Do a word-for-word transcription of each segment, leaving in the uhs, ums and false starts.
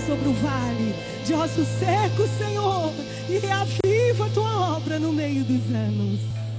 sobre o vale de ossos secos, Senhor, e reaviva a tua obra no meio dos anos.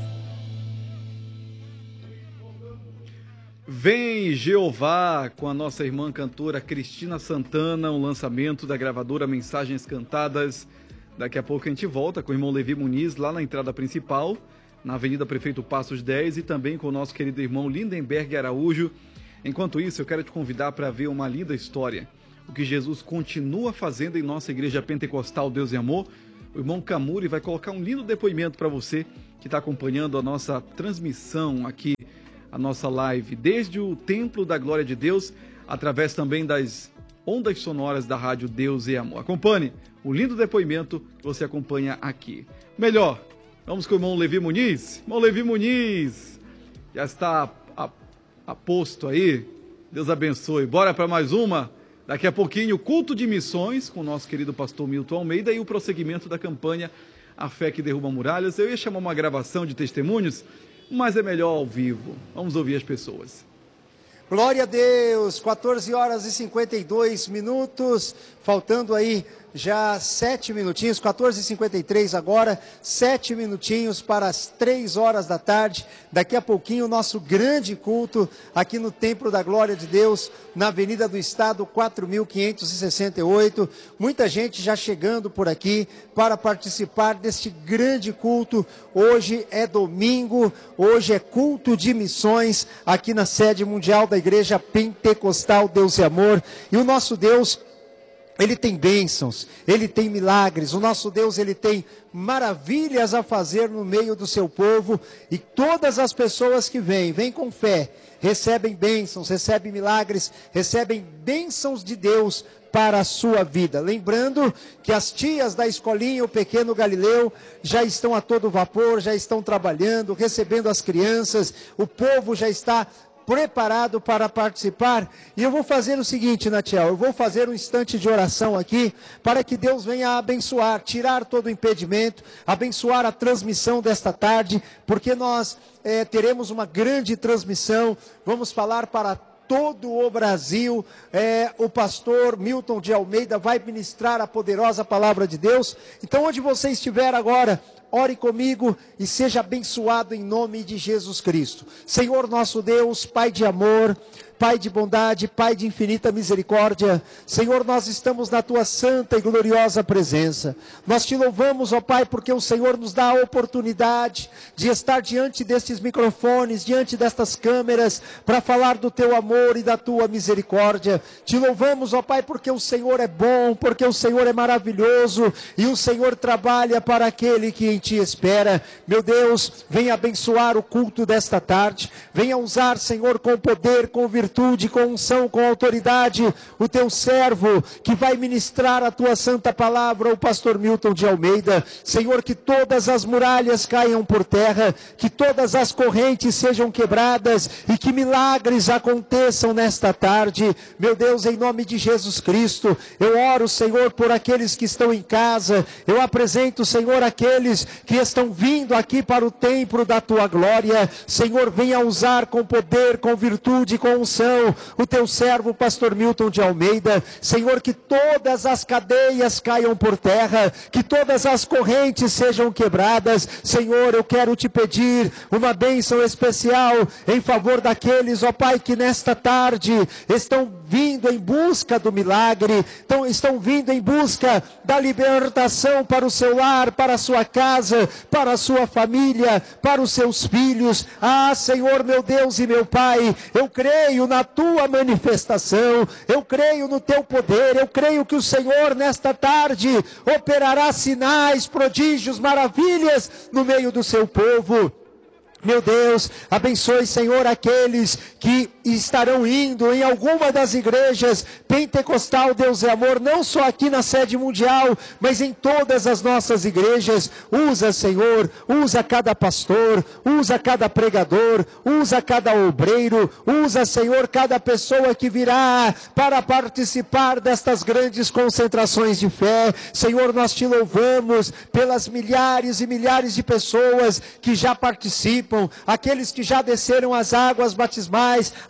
Vem Jeová, com a nossa irmã cantora Cristina Santana, um lançamento da gravadora Mensagens Cantadas. Daqui a pouco a gente volta com o irmão Levi Muniz lá na entrada principal, na Avenida Prefeito Passos dez, e também com o nosso querido irmão Lindenberg Araújo. Enquanto isso, eu quero te convidar para ver uma linda história, o que Jesus continua fazendo em nossa igreja pentecostal Deus e Amor. O irmão Camuri vai colocar um lindo depoimento para você que está acompanhando a nossa transmissão aqui, a nossa live, desde o Templo da Glória de Deus, através também das ondas sonoras da rádio Deus e Amor. Acompanhe o lindo depoimento que você acompanha aqui. Melhor, vamos com o irmão Levi Muniz. Irmão Levi Muniz, já está a, a posto aí. Deus abençoe. Bora para mais uma. Daqui a pouquinho, culto de missões com o nosso querido pastor Milton Almeida e o prosseguimento da campanha A Fé que Derruba Muralhas. Eu ia chamar uma gravação de testemunhos, mas é melhor ao vivo. Vamos ouvir as pessoas. Glória a Deus, quatorze horas e cinquenta e dois minutos, faltando aí já sete minutinhos, quatorze e cinquenta e três agora, sete minutinhos para as três horas da tarde. Daqui a pouquinho o nosso grande culto aqui no Templo da Glória de Deus, na Avenida do Estado quatro mil quinhentos e sessenta e oito. Muita gente já chegando por aqui para participar deste grande culto. Hoje é domingo, hoje é culto de missões aqui na sede mundial da Igreja Pentecostal Deus e Amor. E o nosso Deus, Ele tem bênçãos, Ele tem milagres. O nosso Deus, Ele tem maravilhas a fazer no meio do seu povo. E todas as pessoas que vêm, vêm com fé, recebem bênçãos, recebem milagres, recebem bênçãos de Deus para a sua vida. Lembrando que as tias da escolinha, o Pequeno Galileu, já estão a todo vapor, já estão trabalhando, recebendo as crianças. O povo já está preparado para participar. E eu vou fazer o seguinte, Natiel, eu vou fazer um instante de oração aqui, para que Deus venha abençoar, tirar todo o impedimento, abençoar a transmissão desta tarde, porque nós é, teremos uma grande transmissão. Vamos falar para todo o Brasil. É, o pastor Milton de Almeida vai ministrar a poderosa palavra de Deus. Então, onde você estiver agora, ore comigo e seja abençoado em nome de Jesus Cristo. Senhor nosso Deus, Pai de amor, Pai de bondade, Pai de infinita misericórdia, Senhor, nós estamos na Tua santa e gloriosa presença. Nós Te louvamos, ó Pai, porque o Senhor nos dá a oportunidade de estar diante destes microfones, diante destas câmeras, para falar do Teu amor e da Tua misericórdia. Te louvamos, ó Pai, porque o Senhor é bom, porque o Senhor é maravilhoso, e o Senhor trabalha para aquele que em Te espera. Meu Deus, venha abençoar o culto desta tarde, venha usar, Senhor, com poder, com virtude, com unção, com autoridade, o Teu servo que vai ministrar a Tua santa palavra, o pastor Milton de Almeida. Senhor, que todas as muralhas caiam por terra, que todas as correntes sejam quebradas e que milagres aconteçam nesta tarde. Meu Deus, em nome de Jesus Cristo, eu oro, Senhor, por aqueles que estão em casa. Eu apresento, Senhor, aqueles que estão vindo aqui para o templo da Tua glória. Senhor, venha usar com poder, com virtude, com unção o Teu servo, pastor Milton de Almeida. Senhor, que todas as cadeias caiam por terra, que todas as correntes sejam quebradas. Senhor, eu quero Te pedir uma bênção especial em favor daqueles, ó Pai, que nesta tarde estão vindo em busca do milagre, então, estão vindo em busca da libertação para o seu lar, para a sua casa, para a sua família, para os seus filhos. Ah, Senhor, meu Deus e meu Pai, eu creio na Tua manifestação, eu creio no Teu poder, eu creio que o Senhor nesta tarde operará sinais, prodígios, maravilhas no meio do seu povo. Meu Deus, abençoe, Senhor, aqueles que estarão indo em alguma das igrejas pentecostal Deus e Amor, não só aqui na sede mundial, mas em todas as nossas igrejas. Usa, Senhor, usa cada pastor, usa cada pregador, usa cada obreiro, usa, Senhor, cada pessoa que virá para participar destas grandes concentrações de fé. Senhor, nós Te louvamos pelas milhares e milhares de pessoas que já participam, aqueles que já desceram as águas batismais,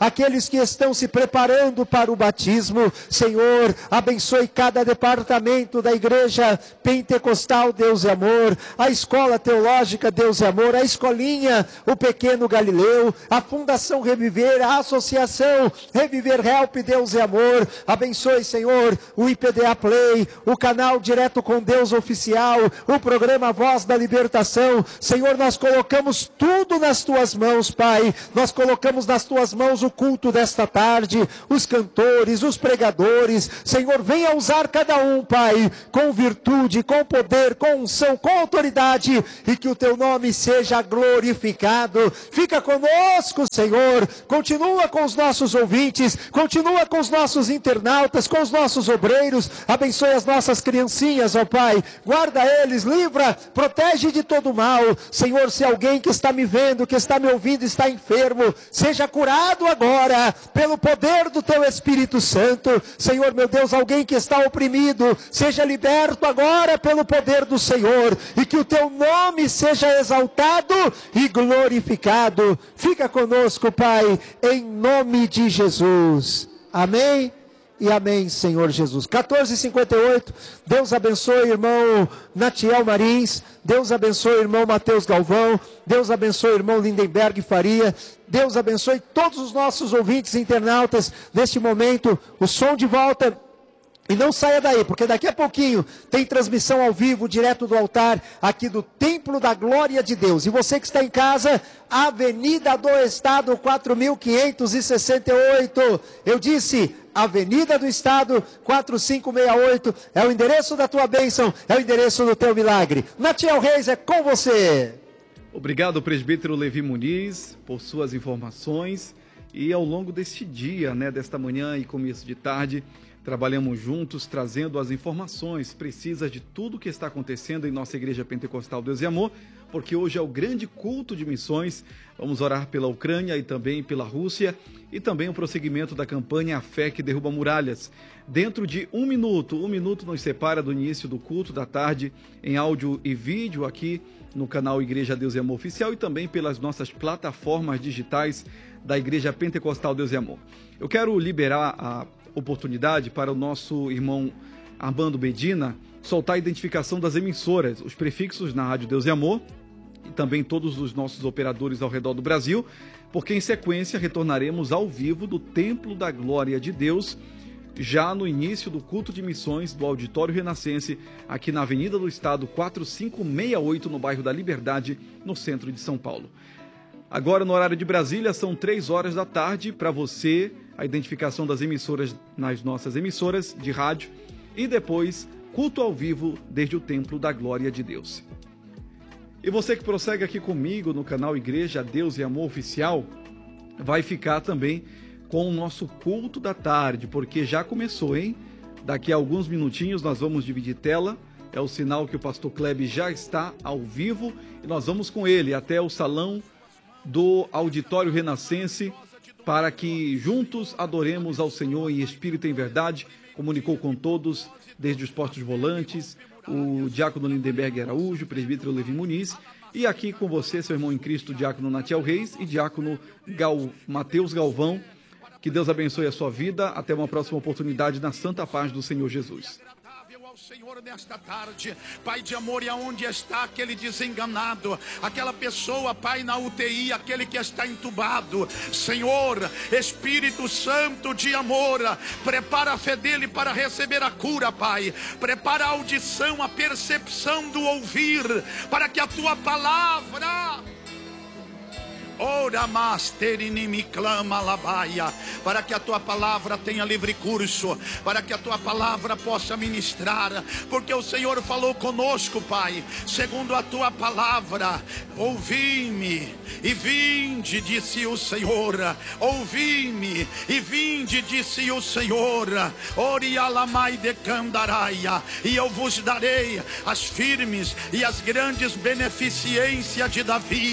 aqueles que estão se preparando para o batismo. Senhor, abençoe cada departamento da Igreja Pentecostal, Deus e Amor, a Escola Teológica, Deus e Amor, a Escolinha, o Pequeno Galileu, a Fundação Reviver, a Associação Reviver Help, Deus e Amor. Abençoe, Senhor, o I P D A Play, o canal Direto com Deus Oficial, o programa Voz da Libertação. Senhor, nós colocamos tudo nas tuas mãos, Pai. Nós colocamos nas tuas mãos o culto desta tarde, os cantores, os pregadores. Senhor, venha usar cada um, Pai, com virtude, com poder, com unção, com autoridade, e que o teu nome seja glorificado. Fica conosco, Senhor. Continua com os nossos ouvintes, continua com os nossos internautas, com os nossos obreiros. Abençoe as nossas criancinhas, ó Pai. Guarda eles, livra, protege de todo mal. Senhor, se alguém que está me vendo, que está me ouvindo, está enfermo, seja curado agora, pelo poder do teu Espírito Santo. Senhor, meu Deus, alguém que está oprimido, seja liberto agora pelo poder do Senhor, e que o teu nome seja exaltado e glorificado. Fica conosco, Pai, em nome de Jesus. Amém e amém, Senhor Jesus. quatorze e cinquenta e oito, Deus abençoe, irmão Natiel Marins, Deus abençoe, irmão Mateus Galvão, Deus abençoe, irmão Lindenberg Faria, Deus abençoe todos os nossos ouvintes e internautas neste momento. O som de volta. E não saia daí, porque daqui a pouquinho tem transmissão ao vivo, direto do altar, aqui do Templo da Glória de Deus. E você que está em casa, Avenida do Estado, quatro mil quinhentos e sessenta e oito. Eu disse, Avenida do Estado, quatro cinco seis oito. É o endereço da tua bênção, é o endereço do teu milagre. Natiel Reis, é com você. Obrigado, presbítero Levi Muniz, por suas informações. E ao longo deste dia, né, desta manhã e começo de tarde, trabalhamos juntos, trazendo as informações precisas de tudo que está acontecendo em nossa Igreja Pentecostal Deus e Amor, porque hoje é o grande culto de missões. Vamos orar pela Ucrânia e também pela Rússia, e também o prosseguimento da campanha A Fé que Derruba Muralhas. Dentro de um minuto, um minuto nos separa do início do culto da tarde, em áudio e vídeo aqui no canal Igreja Deus e Amor Oficial, e também pelas nossas plataformas digitais da Igreja Pentecostal Deus e Amor. Eu quero liberar a oportunidade para o nosso irmão Armando Medina soltar a identificação das emissoras, os prefixos na Rádio Deus e Amor, e também todos os nossos operadores ao redor do Brasil, porque em sequência retornaremos ao vivo do Templo da Glória de Deus, já no início do culto de missões do Auditório Renascense, aqui na Avenida do Estado, quatro cinco seis oito, no bairro da Liberdade, no centro de São Paulo. Agora, no horário de Brasília, são três horas da tarde. Para você, a identificação das emissoras nas nossas emissoras de rádio, e depois, culto ao vivo desde o Templo da Glória de Deus. E você que prossegue aqui comigo no canal Igreja Deus e Amor Oficial, vai ficar também com o nosso culto da tarde, porque já começou, hein? Daqui a alguns minutinhos nós vamos dividir tela. É o sinal que o pastor Kleber já está ao vivo, e nós vamos com ele até o salão do Auditório Renascense, para que juntos adoremos ao Senhor em espírito e em verdade. Comunicou com todos, desde os postos volantes, o diácono Lindenberg Araújo, o presbítero Levi Muniz, e aqui com você, seu irmão em Cristo, diácono Natiel Reis e diácono Gal... Mateus Galvão. Que Deus abençoe a sua vida. Até uma próxima oportunidade, na santa paz do Senhor Jesus. Senhor, nesta tarde, Pai de amor, e aonde está aquele desenganado, aquela pessoa, Pai, na U T I, aquele que está entubado, Senhor, Espírito Santo de amor, prepara a fé dele para receber a cura, Pai, prepara a audição, a percepção do ouvir, para que a tua palavra... Ora masterini me clama labaia, para que a tua palavra tenha livre curso, para que a tua palavra possa ministrar, porque o Senhor falou conosco, Pai, segundo a tua palavra. Ouvi-me e vinde, disse o Senhor. Ouvi-me e vinde, disse o Senhor. Orialamai de candaraia, e eu vos darei as firmes e as grandes beneficências de Davi.